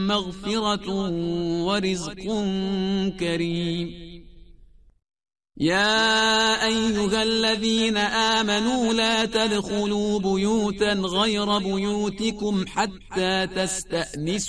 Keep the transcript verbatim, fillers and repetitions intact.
مغفرة ورزق كريم. يا أيها الذين آمنوا لا تدخلوا بيوتا غير بيوتكم حتى تستأنسوا